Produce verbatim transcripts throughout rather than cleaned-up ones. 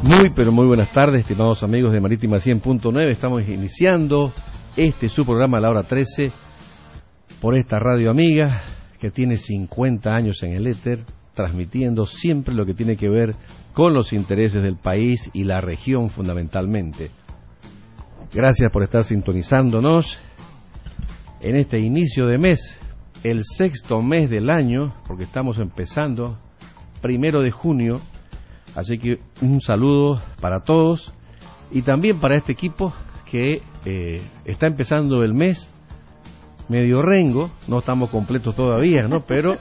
Muy, pero muy buenas tardes, estimados amigos de Marítima cien punto nueve. Estamos iniciando este su programa a la hora trece por esta radio amiga que tiene cincuenta años en el éter, transmitiendo siempre lo que tiene que ver con los intereses del país y la región fundamentalmente. Gracias por estar sintonizándonos en este inicio de mes, el sexto mes del año, porque estamos empezando primero de junio. Así que un saludo para todos y también para este equipo que eh, está empezando el mes medio rengo, no estamos completos todavía, ¿no? Pero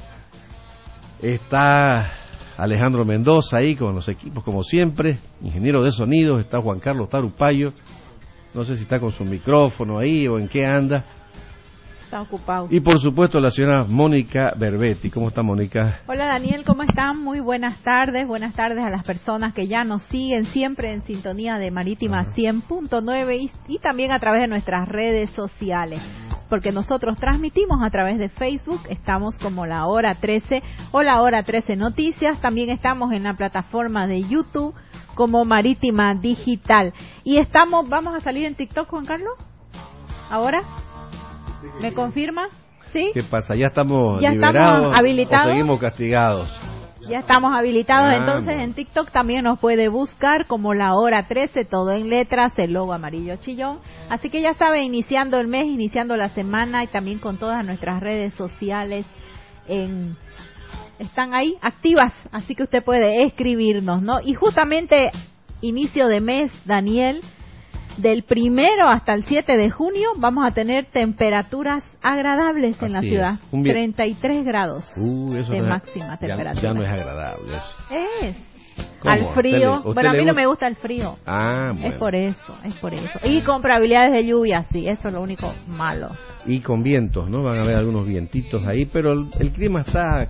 está Alejandro Mendoza ahí con los equipos como siempre, ingeniero de sonidos, está Juan Carlos Tarupayo, no sé si está con su micrófono ahí o en qué anda. Está ocupado. Y por supuesto la señora Mónica Berbetti. ¿Cómo está, Mónica? Hola, Daniel, ¿cómo están? Muy buenas tardes. Buenas tardes a las personas que ya nos siguen siempre en sintonía de Marítima cien punto nueve y, y también a través de nuestras redes sociales. Porque nosotros transmitimos a través de Facebook, estamos como La Hora trece o La Hora trece Noticias. También estamos en la plataforma de YouTube como Marítima Digital. Y estamos, ¿vamos a salir en TikTok, Juan Carlos? ¿Ahora? ¿Me confirma? ¿Sí? ¿Qué pasa? ¿Ya estamos ¿Ya liberados estamos habilitados? o seguimos castigados? Ya estamos habilitados, Ah, entonces bueno. En TikTok también nos puede buscar como La Hora trece, todo en letras, el logo amarillo chillón. Así que ya sabe, iniciando el mes, iniciando la semana y también con todas nuestras redes sociales en... están ahí activas, así que usted puede escribirnos, ¿no? Y justamente inicio de mes, Daniel, del primero hasta el siete de junio vamos a tener temperaturas agradables en Así la ciudad. es. Un bien... treinta y tres grados uh, eso de no es... máxima temperatura. Ya, ya no es agradable eso. Es. ¿Cómo? Al frío. ¿Usted le, usted bueno, a mí le no gusta? me gusta el frío. Ah, bueno. Es por eso, es por eso. Y con probabilidades de lluvia, sí, eso es lo único malo. Y con vientos, ¿no? Van a haber algunos vientitos ahí, pero el, el clima está...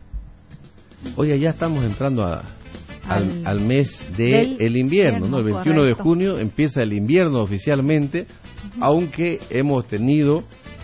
Oye, ya estamos entrando a... Al, al mes del de el invierno, ¿no? El veintiuno correcto. De junio empieza el invierno oficialmente, uh-huh. Aunque hemos tenido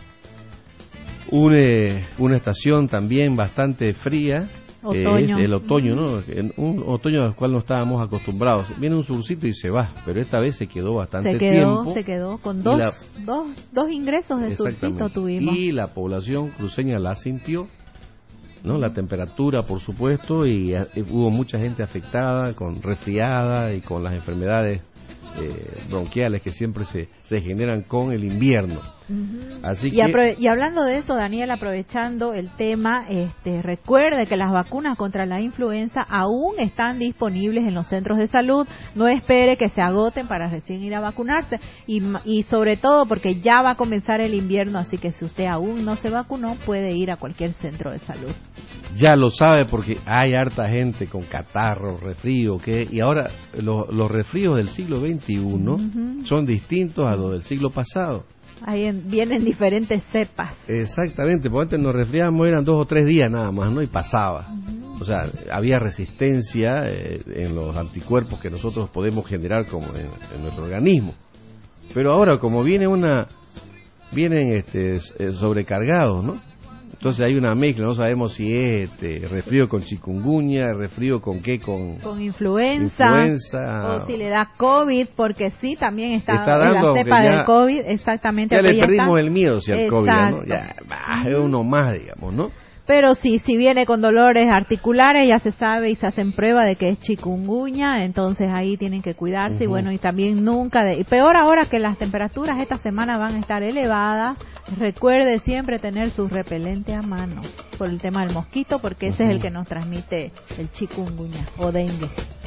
un, eh, una estación también bastante fría, otoño. Es el otoño, ¿no? Un otoño al cual no estábamos acostumbrados. Viene un surcito y se va, pero esta vez se quedó bastante se quedó, tiempo. Se quedó, con dos, la... dos, dos ingresos de surcito tuvimos. Y la población cruceña la sintió, ¿no? La temperatura, por supuesto, y uh, hubo mucha gente afectada con resfriada y con las enfermedades eh, bronquiales que siempre se, se generan con el invierno. Uh-huh. Así y, que... apro- y hablando de eso, Daniel, aprovechando el tema, este, recuerde que las vacunas contra la influenza aún están disponibles en los centros de salud. No espere que se agoten para recién ir a vacunarse y, y sobre todo porque ya va a comenzar el invierno, así que si usted aún no se vacunó, puede ir a cualquier centro de salud. Ya lo sabe porque hay harta gente con catarro, resfrío, que y ahora lo, los resfríos del siglo veintiuno uh-huh. son distintos a los del siglo pasado. Ahí en, vienen diferentes cepas. Exactamente, porque antes nos resfriábamos, eran dos o tres días nada más, ¿no? Y pasaba. Uh-huh. O sea, había resistencia eh, en los anticuerpos que nosotros podemos generar como en, en nuestro organismo. Pero ahora, como viene una, vienen este, sobrecargados, ¿no? Entonces hay una mezcla, no sabemos si es este, resfrío con chikungunya, resfrío con qué, con, con influenza, influenza, o si le da COVID, porque sí, también está, está dando, en la cepa ya, del COVID, exactamente. Ya le ya perdimos está. el miedo si al COVID, ¿no? Ya, bah, es uh-huh. uno más, digamos, ¿no? Pero sí, si viene con dolores articulares, ya se sabe y se hacen prueba de que es chikungunya, entonces ahí tienen que cuidarse uh-huh. y bueno, y también nunca, de, y peor ahora que las temperaturas esta semana van a estar elevadas, recuerde siempre tener su repelente a mano por el tema del mosquito, porque ese uh-huh. es el que nos transmite el chikungunya o dengue.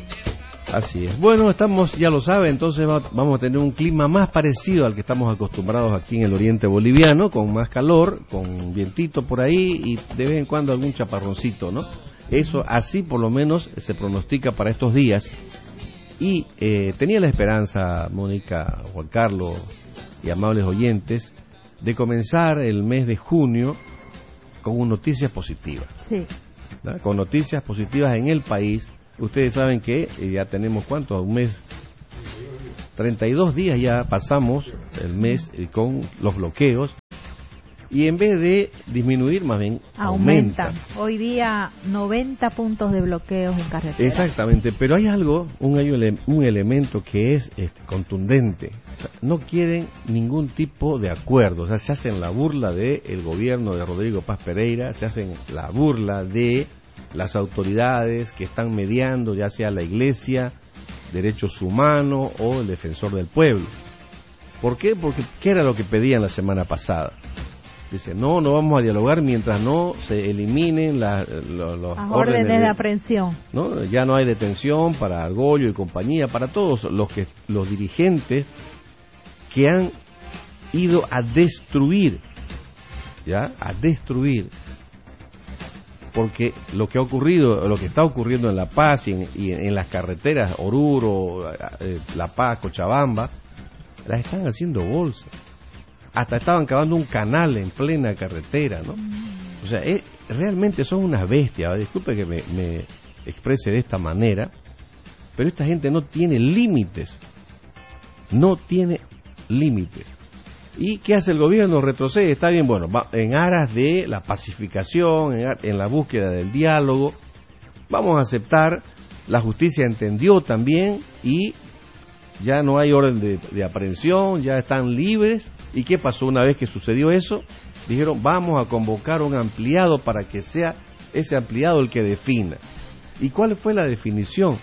Así es. Bueno, estamos, ya lo sabe, entonces va, vamos a tener un clima más parecido al que estamos acostumbrados aquí en el oriente boliviano, con más calor, con vientito por ahí y de vez en cuando algún chaparroncito, ¿no? Eso así por lo menos se pronostica para estos días. Y eh, tenía la esperanza, Mónica, Juan Carlos y amables oyentes, de comenzar el mes de junio con noticias positivas. Sí. ¿Verdad? Con noticias positivas en el país. Ustedes saben que ya tenemos, ¿cuánto? Un mes, treinta y dos días ya pasamos el mes con los bloqueos y en vez de disminuir, más bien aumenta. Aumenta. Hoy día noventa puntos de bloqueos en carretera. Exactamente, pero hay algo, un, hay un elemento que es este, contundente. O sea, no quieren ningún tipo de acuerdo, o sea, se hacen la burla del gobierno de Rodrigo Paz Pereira, se hacen la burla de las autoridades que están mediando, ya sea la Iglesia, Derechos Humanos o el Defensor del Pueblo. ¿Por qué? Porque ¿qué era lo que pedían la semana pasada? Dice, no, no vamos a dialogar mientras no se eliminen la, lo, los Las órdenes, órdenes de, de aprehensión. ¿no? Ya no hay detención para Argollo y compañía, para todos los que los dirigentes que han ido a destruir, ya, a destruir, porque lo que ha ocurrido, lo que está ocurriendo en La Paz y en, y en las carreteras Oruro, eh, La Paz, Cochabamba, las están haciendo bolsa. Hasta estaban cavando un canal en plena carretera, ¿no? O sea, es, realmente son unas bestias. ¿Vale? Disculpe que me, me exprese de esta manera, pero esta gente no tiene límites. No tiene límites. ¿Y qué hace el gobierno? Retrocede. Está bien, bueno, va, en aras de la pacificación, en, en la búsqueda del diálogo, vamos a aceptar, la justicia entendió también y ya no hay orden de, de aprehensión, ya están libres. ¿Y qué pasó una vez que sucedió eso? Dijeron, vamos a convocar un ampliado para que sea ese ampliado el que defina. ¿Y cuál fue la definición?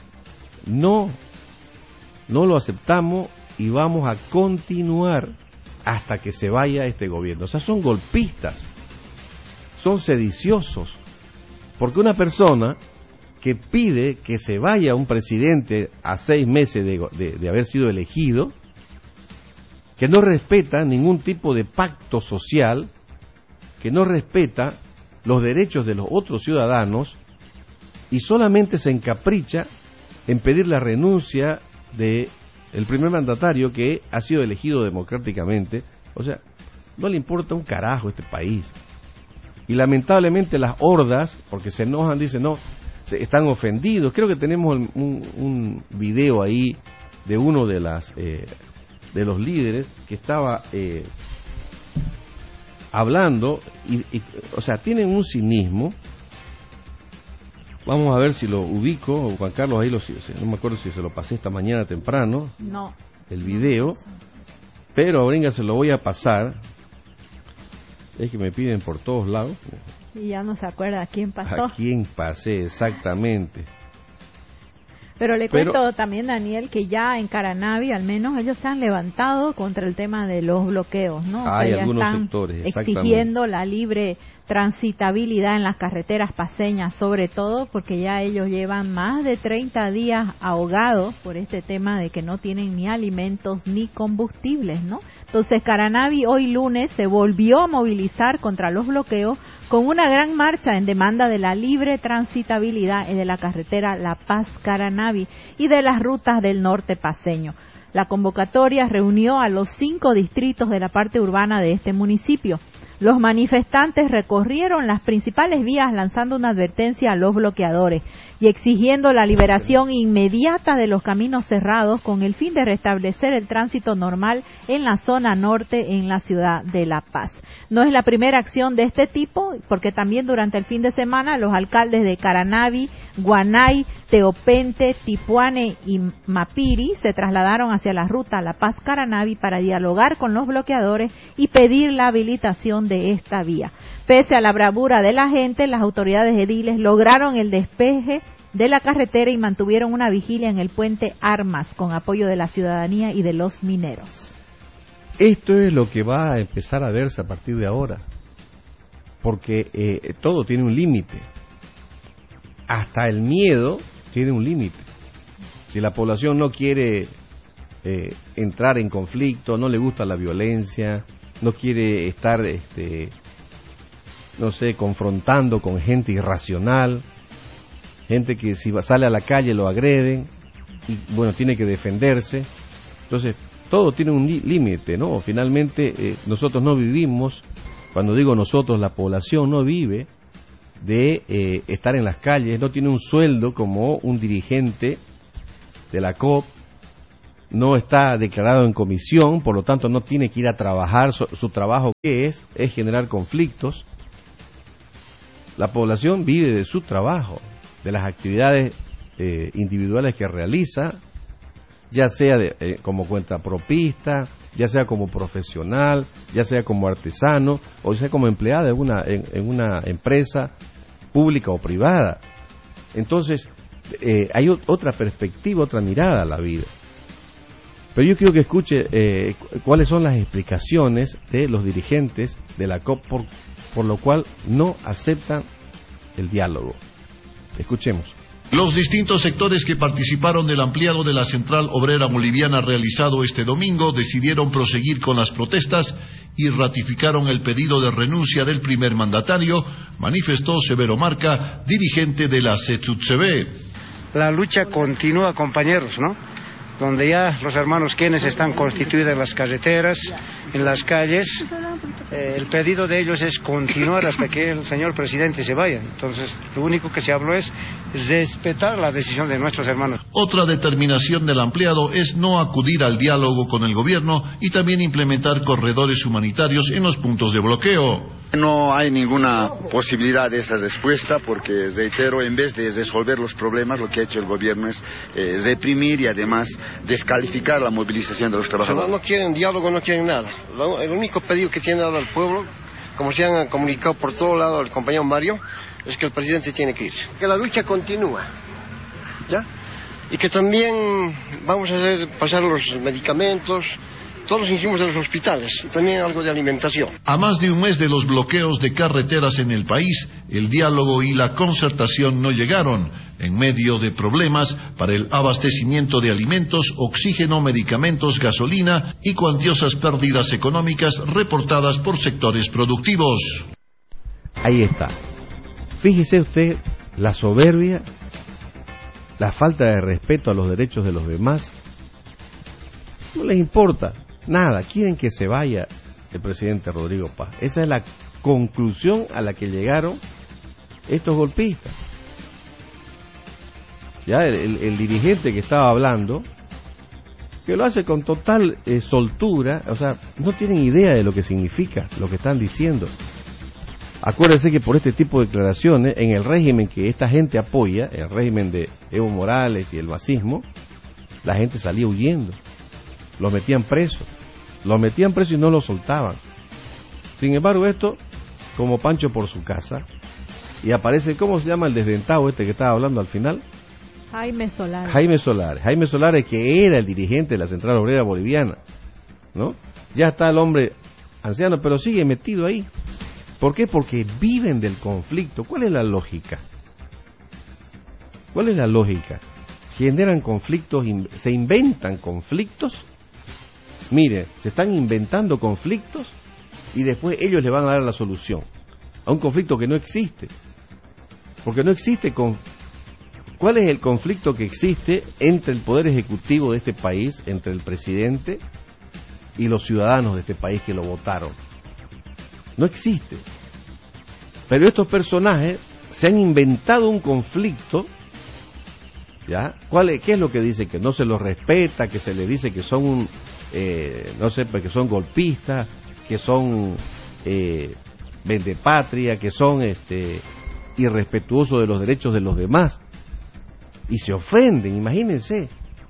No, no lo aceptamos y vamos a continuar hasta que se vaya este gobierno. O sea, son golpistas, son sediciosos, porque una persona que pide que se vaya un presidente a seis meses de, de, de haber sido elegido, que no respeta ningún tipo de pacto social, que no respeta los derechos de los otros ciudadanos y solamente se encapricha en pedir la renuncia de el primer mandatario que ha sido elegido democráticamente. O sea, no le importa un carajo este país. Y lamentablemente las hordas, porque se enojan, dicen, no, están ofendidos. Creo que tenemos un, un video ahí de uno de las eh, de los líderes que estaba eh, hablando y, y, o sea, tienen un cinismo. Vamos a ver si lo ubico, Juan Carlos, ahí lo, no me acuerdo si se lo pasé esta mañana temprano, no, el video, pero ahorita se lo voy a pasar. Es que me piden por todos lados. Y ya no se acuerda a quién pasó. A quién pasé, exactamente. Pero le Pero, cuento también, Daniel, que ya en Caranavi, al menos, ellos se han levantado contra el tema de los bloqueos, ¿no? Hay o sea, algunos están sectores, exigiendo la libre transitabilidad en las carreteras paseñas, sobre todo porque ya ellos llevan más de treinta días ahogados por este tema de que no tienen ni alimentos ni combustibles, ¿no? Entonces, Caranavi hoy lunes se volvió a movilizar contra los bloqueos con una gran marcha en demanda de la libre transitabilidad de la carretera La Paz-Caranavi y de las rutas del norte paceño. La convocatoria reunió a los cinco distritos de la parte urbana de este municipio. Los manifestantes recorrieron las principales vías lanzando una advertencia a los bloqueadores y exigiendo la liberación inmediata de los caminos cerrados con el fin de restablecer el tránsito normal en la zona norte en la ciudad de La Paz. No es la primera acción de este tipo, porque también durante el fin de semana los alcaldes de Caranavi, Guanay, Teopente, Tipuane y Mapiri se trasladaron hacia la ruta La Paz-Caranavi para dialogar con los bloqueadores y pedir la habilitación de esta vía. Pese a la bravura de la gente, las autoridades ediles lograron el despeje de la carretera y mantuvieron una vigilia en el puente Armas con apoyo de la ciudadanía y de los mineros. Esto es lo que va a empezar a verse a partir de ahora, porque eh, todo tiene un límite. Hasta el miedo tiene un límite. Si la población no quiere eh, entrar en conflicto, no le gusta la violencia, no quiere estar, este, no sé, confrontando con gente irracional, gente que si sale a la calle lo agreden y bueno, tiene que defenderse. Entonces, todo tiene un límite, ¿no? Finalmente, eh, nosotros no vivimos, cuando digo nosotros, la población no vive de eh, estar en las calles, no tiene un sueldo como un dirigente de la C O P, no está declarado en comisión, por lo tanto no tiene que ir a trabajar. Su, su trabajo, ¿qué es? Es generar conflictos. La población vive de su trabajo, de las actividades eh, individuales que realiza, ya sea de, eh, como cuentapropista, ya sea como profesional, ya sea como artesano, o sea como empleado en una, en, en una empresa pública o privada. Entonces, eh, hay o- otra perspectiva, otra mirada a la vida. Pero yo quiero que escuche eh, cu- cuáles son las explicaciones de los dirigentes de la C O P por, por lo cual no aceptan el diálogo. Escuchemos. Los distintos sectores que participaron del ampliado de la Central Obrera Boliviana realizado este domingo decidieron proseguir con las protestas y ratificaron el pedido de renuncia del primer mandatario, manifestó Severo Marca, dirigente de la C E T U T C B. La lucha continúa, compañeros, ¿no? Donde ya los hermanos quienes están constituidos en las carreteras, en las calles, eh, el pedido de ellos es continuar hasta que el señor presidente se vaya. Entonces, lo único que se habló es respetar la decisión de nuestros hermanos. Otra determinación del ampliado es no acudir al diálogo con el gobierno y también implementar corredores humanitarios en los puntos de bloqueo. No hay ninguna posibilidad de esa respuesta porque, reitero, en vez de resolver los problemas, lo que ha hecho el gobierno es eh, reprimir y además descalificar la movilización de los O sea, trabajadores. no, no quieren diálogo, no quieren nada. Lo- el único pedido que tiene ahora el pueblo, como se han comunicado por todo lado el compañero Mario, es que el presidente tiene que ir. Que la lucha continúa, ¿ya? Y que también vamos a hacer pasar los medicamentos, todos los insumos de los hospitales, y también algo de alimentación. A más de un mes de los bloqueos de carreteras en el país, el diálogo y la concertación no llegaron, en medio de problemas para el abastecimiento de alimentos, oxígeno, medicamentos, gasolina y cuantiosas pérdidas económicas reportadas por sectores productivos. Ahí está. Fíjese usted la soberbia, la falta de respeto a los derechos de los demás. No les importa nada, quieren que se vaya el presidente Rodrigo Paz. Esa es la conclusión a la que llegaron estos golpistas. Ya el, el, el dirigente que estaba hablando, que lo hace con total eh, soltura, o sea, no tienen idea de lo que significa lo que están diciendo. Acuérdense que por este tipo de declaraciones, en el régimen que esta gente apoya, el régimen de Evo Morales y el masismo, la gente salía huyendo, los metían presos, los metían presos y no los soltaban. Sin embargo, esto, como Pancho por su casa, y aparece, ¿cómo se llama el desdentado este que estaba hablando al final? Jaime Solari. Jaime Solari, Jaime Solari, que era el dirigente de la Central Obrera Boliviana, ¿no? Ya está el hombre anciano, pero sigue metido ahí. ¿Por qué? Porque viven del conflicto. ¿Cuál es la lógica? ¿Cuál es la lógica? Generan conflictos, se inventan conflictos. Mire, se están inventando conflictos y después ellos le van a dar la solución a un conflicto que no existe. Porque no existe con... ¿Cuál es el conflicto que existe entre el poder ejecutivo de este país, entre el presidente y los ciudadanos de este país que lo votaron? No existe. Pero estos personajes se han inventado un conflicto, ¿ya? ¿Cuál es, ¿Qué es lo que dice? Que no se los respeta, que se les dice que son un, eh, no sé, que son golpistas, que son eh, vendepatria, que son este, irrespetuosos de los derechos de los demás. Y se ofenden, imagínense.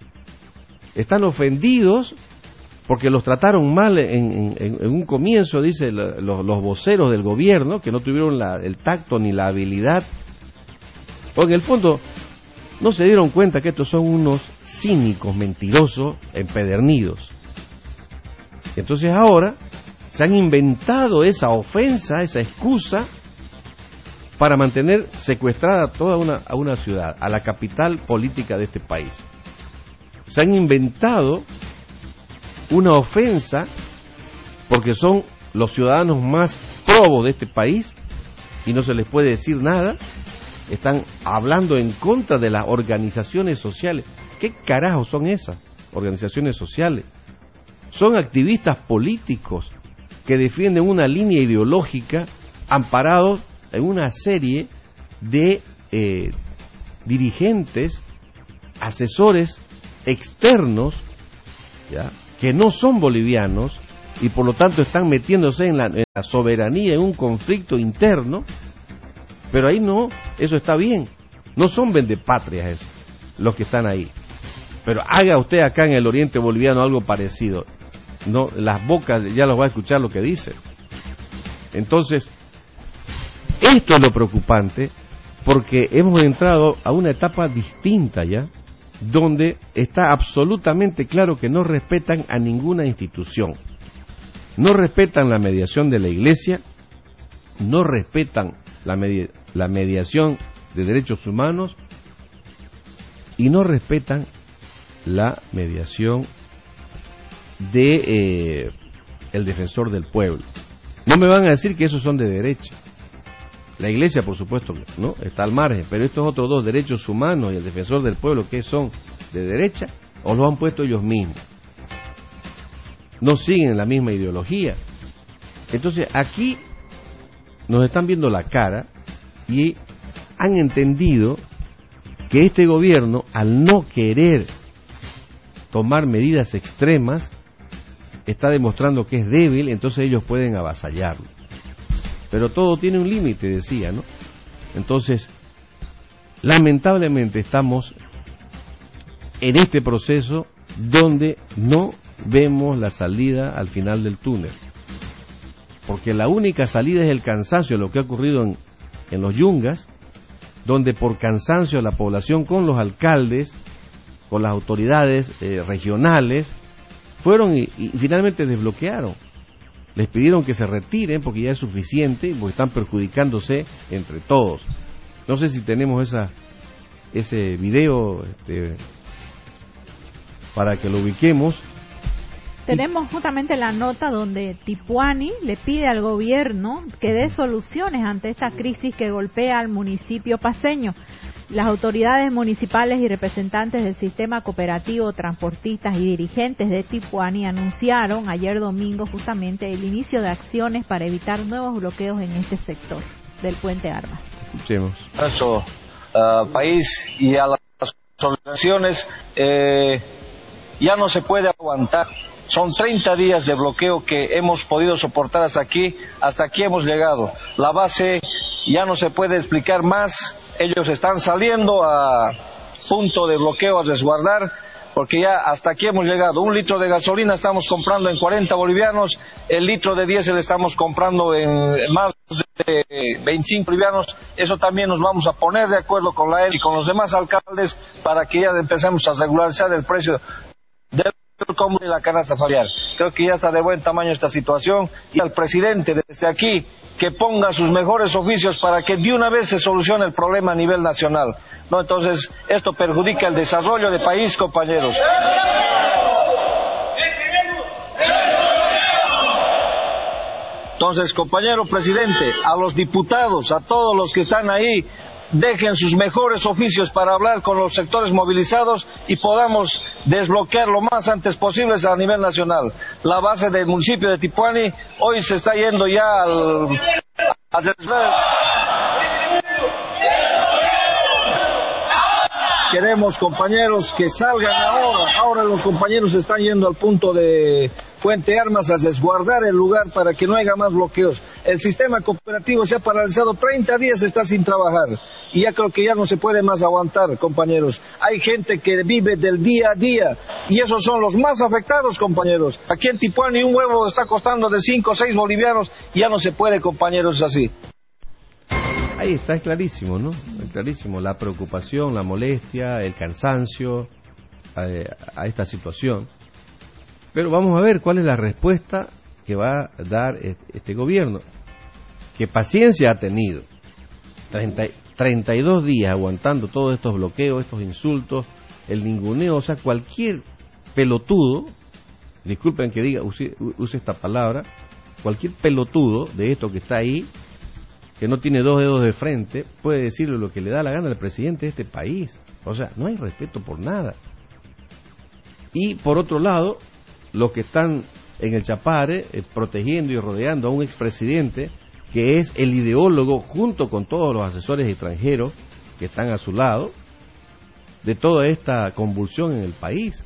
Están ofendidos porque los trataron mal en, en, en un comienzo, dice la, los, los voceros del gobierno, que no tuvieron la, el tacto ni la habilidad. Porque en el fondo no se dieron cuenta que estos son unos cínicos, mentirosos, empedernidos. Entonces ahora se han inventado esa ofensa, esa excusa, para mantener secuestrada toda una, a una ciudad, a la capital política de este país. Se han inventado una ofensa porque son los ciudadanos más probos de este país y no se les puede decir nada. Están hablando en contra de las organizaciones sociales. ¿Qué carajo son esas organizaciones sociales? Son activistas políticos que defienden una línea ideológica amparados en una serie de eh, dirigentes, asesores externos ¿ya?, que no son bolivianos y por lo tanto están metiéndose en la, en la soberanía, en un conflicto interno, pero ahí no, eso está bien, no son vendepatrias esos, los que están ahí. Pero haga usted acá en el oriente boliviano algo parecido, no, las bocas ya los va a escuchar lo que dice. Entonces, esto es lo preocupante, porque hemos entrado a una etapa distinta ya, donde está absolutamente claro que no respetan a ninguna institución, no respetan la mediación de la Iglesia, no respetan la, medi- la mediación de derechos humanos y no respetan la mediación de eh, el defensor del pueblo. No me van a decir que esos son de derecha. La Iglesia, por supuesto, no está al margen, pero estos otros dos, derechos humanos y el defensor del pueblo, ¿qué son? ¿De derecha? ¿O lo han puesto ellos mismos? No siguen la misma ideología. Entonces, aquí nos están viendo la cara y han entendido que este gobierno, al no querer tomar medidas extremas, está demostrando que es débil, entonces ellos pueden avasallarlo. Pero todo tiene un límite, decía, ¿no? Entonces, lamentablemente estamos en este proceso donde no vemos la salida al final del túnel. Porque la única salida es el cansancio, lo que ha ocurrido en, en los Yungas, donde por cansancio la población con los alcaldes, con las autoridades eh, regionales, fueron y, y finalmente desbloquearon. Les pidieron que se retiren porque ya es suficiente, porque están perjudicándose entre todos. No sé si tenemos esa ese video este, para que lo ubiquemos. Tenemos justamente la nota donde Tipuani le pide al gobierno que dé soluciones ante esta crisis que golpea al municipio paceño. Las autoridades municipales y representantes del sistema cooperativo, transportistas y dirigentes de Tipuani anunciaron ayer domingo justamente el inicio de acciones para evitar nuevos bloqueos en este sector del Puente Armas. Escuchemos. A nuestro uh, país y a las organizaciones eh, ya no se puede aguantar. Son treinta días de bloqueo que hemos podido soportar hasta aquí, hasta aquí hemos llegado. La base ya no se puede explicar más. Ellos están saliendo a punto de bloqueo a resguardar, porque ya hasta aquí hemos llegado. Un litro de gasolina estamos comprando en cuarenta bolivianos, el litro de diésel estamos comprando en más de veinticinco bolivianos. Eso también nos vamos a poner de acuerdo con la E L y con los demás alcaldes para que ya empecemos a regularizar el precio del combustible y la canasta familiar. Creo que ya está de buen tamaño esta situación y al presidente desde aquí que ponga sus mejores oficios para que de una vez se solucione el problema a nivel nacional. No, entonces esto perjudica el desarrollo del país, compañeros. Entonces, compañero presidente, a los diputados, a todos los que están ahí, dejen sus mejores oficios para hablar con los sectores movilizados y podamos desbloquear lo más antes posible a nivel nacional. La base del municipio de Tipuani hoy se está yendo ya al... al... Queremos, compañeros, que salgan ahora. Ahora los compañeros están yendo al punto de Puente Armas a resguardar el lugar para que no haya más bloqueos. El sistema cooperativo se ha paralizado, treinta días está sin trabajar. Y ya creo que ya no se puede más aguantar, compañeros. Hay gente que vive del día a día y esos son los más afectados, compañeros. Aquí en Tipuani un huevo está costando de cinco o seis bolivianos y ya no se puede, compañeros, así. Ahí está, es clarísimo, ¿no? Es clarísimo la preocupación, la molestia, el cansancio a, a esta situación. Pero vamos a ver cuál es la respuesta que va a dar este gobierno. ¿Qué paciencia ha tenido? treinta, treinta y dos días aguantando todos estos bloqueos, estos insultos, el ninguneo, o sea, cualquier pelotudo, disculpen que diga, use, use esta palabra, cualquier pelotudo de esto que está ahí, que no tiene dos dedos de frente, puede decirle lo que le da la gana al presidente de este país. O sea, no hay respeto por nada. Y por otro lado, los que están en el Chapare eh, protegiendo y rodeando a un expresidente que es el ideólogo, junto con todos los asesores extranjeros que están a su lado, de toda esta convulsión en el país.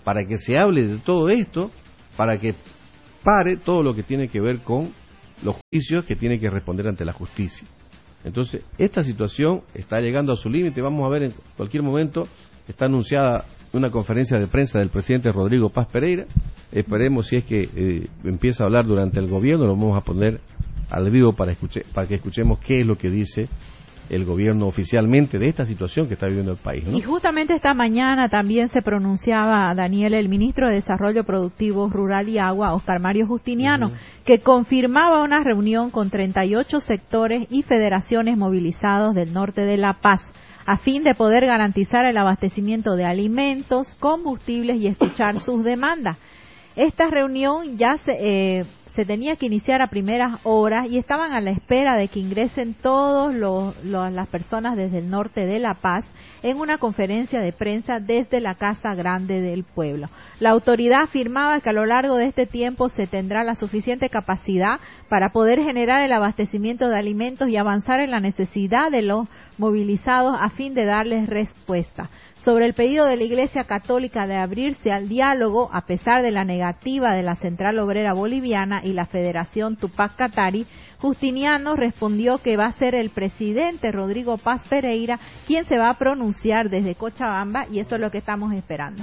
para que se hable de todo esto, para que pare todo lo que tiene que ver con los juicios que tiene que responder ante la justicia. Entonces, esta situación está llegando a su límite. Vamos a ver en cualquier momento, está anunciada una conferencia de prensa del presidente Rodrigo Paz Pereira. Esperemos, si es que eh, empieza a hablar durante el gobierno, lo vamos a poner al vivo para, escuche, para que escuchemos qué es lo que dice el gobierno oficialmente de esta situación que está viviendo el país, ¿no? Y justamente esta mañana también se pronunciaba, Daniel, el ministro de Desarrollo Productivo Rural y Agua, Oscar Mario Justiniano, uh-huh. que confirmaba una reunión con treinta y ocho sectores y federaciones movilizados del norte de La Paz, a fin de poder garantizar el abastecimiento de alimentos, combustibles y escuchar sus demandas. Esta reunión ya se... Eh, se tenía que iniciar a primeras horas y estaban a la espera de que ingresen todas las personas desde el norte de La Paz en una conferencia de prensa desde la Casa Grande del Pueblo. La autoridad afirmaba que a lo largo de este tiempo se tendrá la suficiente capacidad para poder generar el abastecimiento de alimentos y avanzar en la necesidad de los movilizados a fin de darles respuesta. Sobre el pedido de la Iglesia Católica de abrirse al diálogo, a pesar de la negativa de la Central Obrera Boliviana y la Federación Tupac Katari, Justiniano respondió que va a ser el presidente Rodrigo Paz Pereira quien se va a pronunciar desde Cochabamba, y eso es lo que estamos esperando.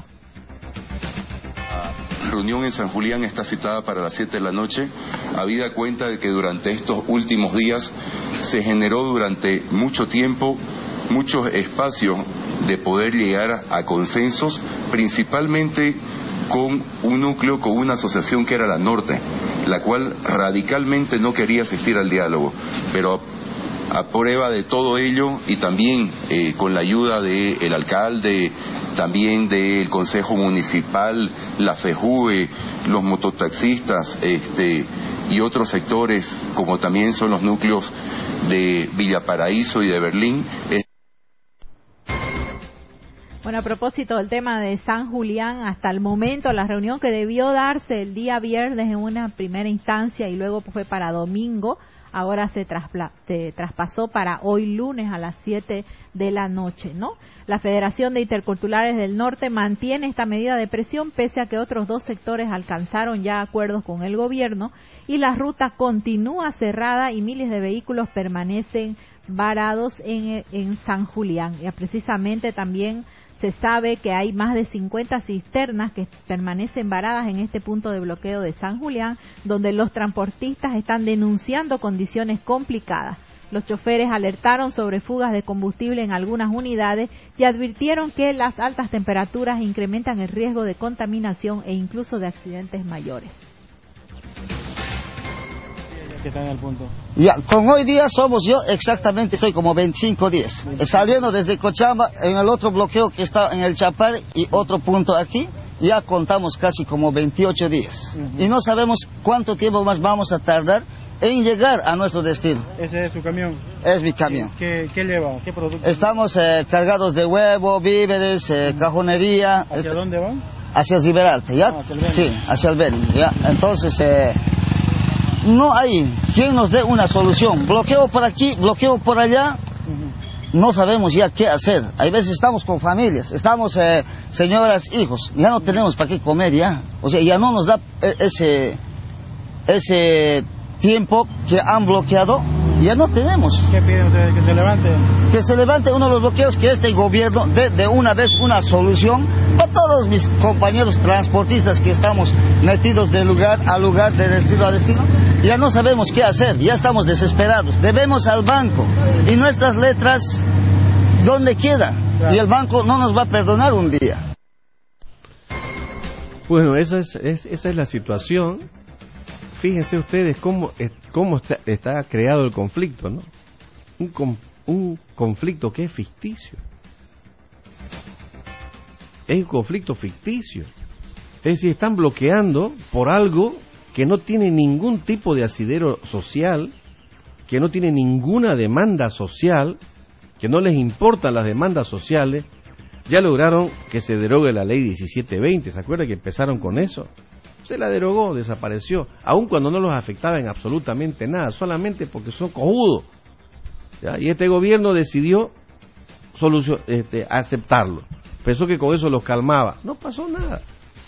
La reunión en San Julián está citada para las siete de la noche, habida cuenta de que durante estos últimos días se generó durante mucho tiempo muchos espacios de poder llegar a consensos, principalmente con un núcleo, con una asociación que era la Norte, la cual radicalmente no quería asistir al diálogo, pero a prueba de todo ello y también eh, con la ayuda del alcalde, también del Consejo Municipal, la FEJUVE, los mototaxistas este, y otros sectores, como también son los núcleos de Villaparaíso y de Berlín. Es Bueno, a propósito del tema de San Julián, hasta el momento la reunión que debió darse el día viernes en una primera instancia y luego fue para domingo, ahora se, traspla- se traspasó para hoy lunes a las siete de la noche, ¿no? La Federación de Interculturales del Norte mantiene esta medida de presión pese a que otros dos sectores alcanzaron ya acuerdos con el gobierno y la ruta continúa cerrada y miles de vehículos permanecen varados en, en San Julián. Y precisamente también se sabe que hay más de cincuenta cisternas que permanecen varadas en este punto de bloqueo de San Julián, donde los transportistas están denunciando condiciones complicadas. Los choferes alertaron sobre fugas de combustible en algunas unidades y advirtieron que las altas temperaturas incrementan el riesgo de contaminación e incluso de accidentes mayores. Que está en el punto. Ya, con hoy día somos yo exactamente, estoy como veinticinco días, saliendo desde Cochabamba en el otro bloqueo que está en el Chapare y otro punto aquí, ya contamos casi como veintiocho días. Uh-huh. Y no sabemos cuánto tiempo más vamos a tardar en llegar a nuestro destino. ¿Ese es su camión? Es mi camión. ¿Qué, qué lleva? ¿Qué producto? Estamos eh, cargados de huevo, víveres, eh, uh-huh. cajonería. ¿Hacia este, dónde van? Hacia el Riberalta, ¿ya? Ah, hacia el Beni. Sí, hacia el Beni, ¿ya? Entonces, eh, no hay quien nos dé una solución. Bloqueo por aquí, bloqueo por allá. Uh-huh. No sabemos ya qué hacer. Hay veces estamos con familias, estamos eh, señoras, hijos, ya no tenemos para qué comer ya. O sea, ya no nos da ese ese tiempo que han bloqueado, ya no tenemos. ¿Qué piden ustedes? ¿Que se levante? Que se levante uno de los bloqueos, que este gobierno dé de una vez una solución para todos mis compañeros transportistas que estamos metidos de lugar a lugar, de destino a destino. Ya no sabemos qué hacer, ya estamos desesperados. Debemos al banco y nuestras letras, ¿dónde quedan? Claro. Y el banco no nos va a perdonar un día. Bueno, esa es, es, esa es la situación. Fíjense ustedes cómo, cómo está, está creado el conflicto, ¿no? Un, un conflicto que es ficticio. Es un conflicto ficticio. Es decir, están bloqueando por algo que no tiene ningún tipo de asidero social, que no tiene ninguna demanda social, que no les importan las demandas sociales. Ya lograron que se derogue la ley diecisiete veinte, ¿se acuerdan que empezaron con eso? Se la derogó, desapareció, aun cuando no los afectaba en absolutamente nada, solamente porque son cojudos. ¿Ya? Y este gobierno decidió solucion, este, aceptarlo. Pensó que con eso los calmaba. No pasó nada.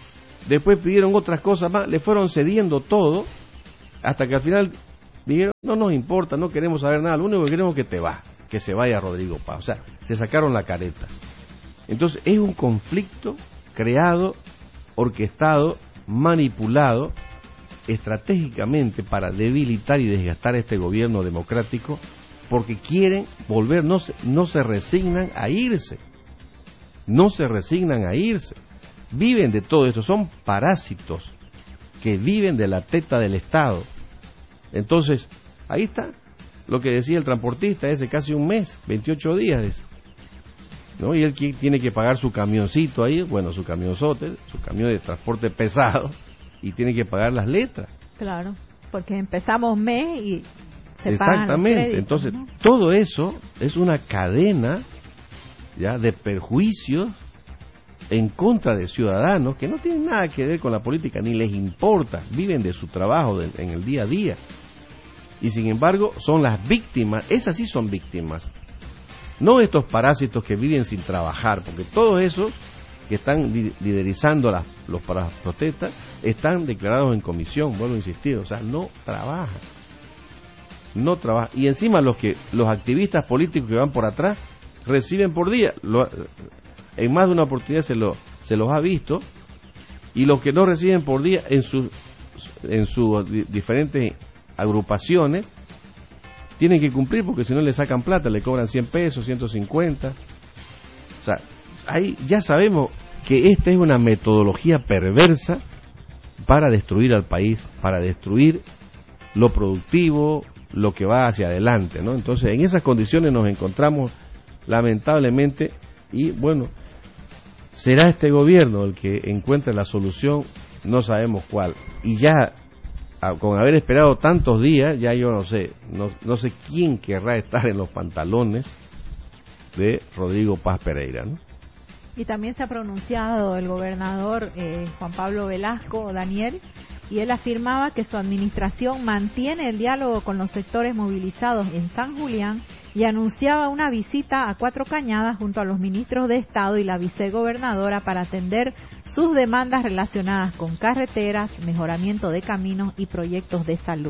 después pidieron otras cosas más, le fueron cediendo todo, hasta que al final dijeron, no nos importa, no queremos saber nada, lo único que queremos es que te va, que se vaya Rodrigo Paz. O sea, se sacaron la careta. Entonces es un conflicto creado, orquestado, manipulado estratégicamente para debilitar y desgastar este gobierno democrático, porque quieren volver, no se, no se resignan a irse, no se resignan a irse, viven de todo eso, son parásitos que viven de la teta del Estado. Entonces, ahí está lo que decía el transportista ese, casi un mes, veintiocho días, ¿no? Y él tiene que pagar su camioncito ahí, bueno, su camionzote, su camión de transporte pesado, y tiene que pagar las letras. Claro, porque empezamos mes y se Exactamente, pagan los créditos, entonces ¿no? todo eso es una cadena ya de perjuicios en contra de ciudadanos que no tienen nada que ver con la política, ni les importa, viven de su trabajo de, en el día a día, y sin embargo son las víctimas, esas sí son víctimas, no estos parásitos que viven sin trabajar, porque todos esos que están liderizando las, los para las protestas están declarados en comisión, vuelvo a insistir, o sea, no trabajan, no trabajan, y encima los que los activistas políticos que van por atrás reciben por día, lo, en más de una oportunidad se, lo, se los ha visto, y los que no reciben por día en sus en sus diferentes agrupaciones tienen que cumplir, porque si no le sacan plata, le cobran cien pesos, ciento cincuenta. O sea, ahí ya sabemos que esta es una metodología perversa para destruir al país, para destruir lo productivo, lo que va hacia adelante, ¿no? Entonces, en esas condiciones nos encontramos lamentablemente, y bueno, será este gobierno el que encuentre la solución, no sabemos cuál, y ya con haber esperado tantos días, ya yo no sé, no, no sé quién querrá estar en los pantalones de Rodrigo Paz Pereira, ¿no? Y también se ha pronunciado el gobernador eh, Juan Pablo Velasco, Daniel, y él afirmaba que su administración mantiene el diálogo con los sectores movilizados en San Julián, y anunciaba una visita a Cuatro Cañadas junto a los ministros de Estado y la vicegobernadora para atender sus demandas relacionadas con carreteras, mejoramiento de caminos y proyectos de salud.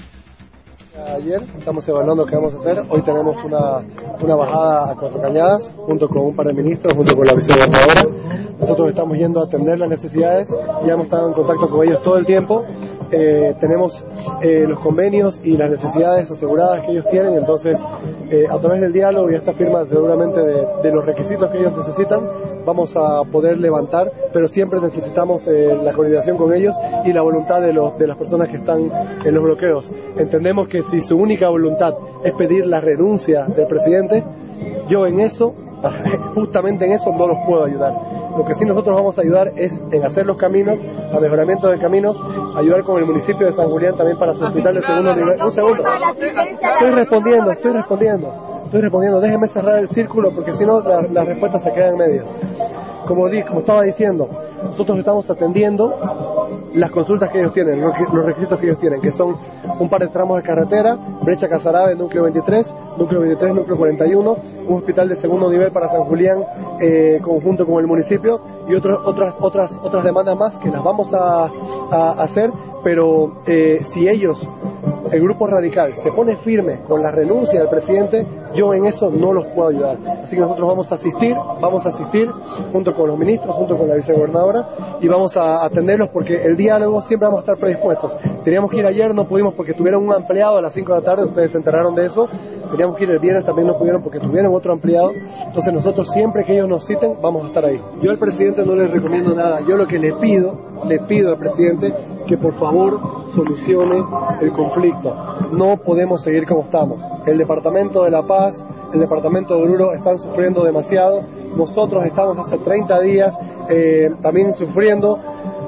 Ayer estamos evaluando qué vamos a hacer. Hoy tenemos una, una bajada a Cuatro Cañadas junto con un par de ministros, junto con la vicegobernadora. Nosotros estamos yendo a atender las necesidades, ya hemos estado en contacto con ellos todo el tiempo. Eh, tenemos eh, los convenios y las necesidades aseguradas que ellos tienen, entonces eh, a través del diálogo y esta firma seguramente de, de los requisitos que ellos necesitan, vamos a poder levantar, pero siempre necesitamos eh, la coordinación con ellos y la voluntad de, los, de las personas que están en los bloqueos. Entendemos que si su única voluntad es pedir la renuncia del presidente, yo en eso, justamente en eso no los puedo ayudar. Lo que sí nosotros vamos a ayudar es en hacer los caminos, a mejoramiento de caminos, ayudar con el municipio de San Julián también para su hospital de segundo nivel. Un segundo, estoy respondiendo, estoy respondiendo, estoy respondiendo, déjeme cerrar el círculo porque si no la, la respuesta se queda en medio. Como, di, como estaba diciendo, nosotros estamos atendiendo las consultas que ellos tienen, los requisitos que ellos tienen, que son un par de tramos de carretera, Brecha Casarabe, núcleo veintitrés, núcleo veintitrés, núcleo cuarenta y uno, un hospital de segundo nivel para San Julián, eh, conjunto con el municipio, y otros, otras, otras, otras demandas más que las vamos a, a hacer, pero eh, si ellos, el grupo radical, se pone firme con la renuncia del presidente, yo en eso no los puedo ayudar. Así que nosotros vamos a asistir, vamos a asistir junto con los ministros, junto con la vicegobernadora, y vamos a atenderlos porque el diálogo siempre vamos a estar predispuestos. Teníamos que ir ayer, no pudimos porque tuvieron un ampliado a las cinco de la tarde, ustedes se enteraron de eso. Teníamos que ir el viernes, también no pudieron porque tuvieron otro ampliado. Entonces nosotros siempre que ellos nos citen, vamos a estar ahí. Yo al presidente no le recomiendo nada, yo lo que le pido, le pido al presidente que por favor solucione el conflicto. No podemos seguir como estamos. El Departamento de La Paz, el Departamento de Oruro están sufriendo demasiado. Nosotros estamos hace treinta días eh, también sufriendo.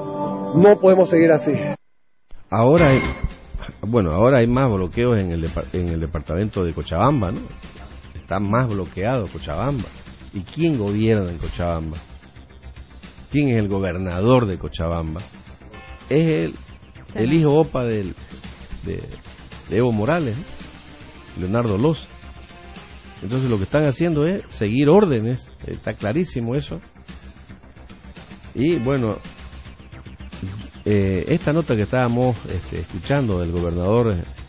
No podemos seguir así. Ahora hay, bueno, ahora hay más bloqueos en el, en el departamento de Cochabamba, ¿no? Está más bloqueado Cochabamba. ¿Y quién gobierna en Cochabamba? ¿Quién es el gobernador de Cochabamba? Es el, el hijo opa del, de, de Evo Morales, ¿no? Leonardo Loza. Entonces lo que están haciendo es seguir órdenes, está clarísimo eso. Y bueno, eh, esta nota que estábamos este, escuchando del gobernador